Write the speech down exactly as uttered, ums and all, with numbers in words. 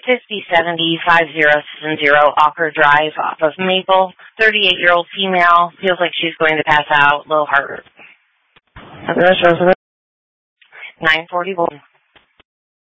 fifty seventy five zero seven zero Ocker Drive off of Maple. thirty-eight-year-old female. Feels like she's going to pass out. Low heart rate. nine forty-one.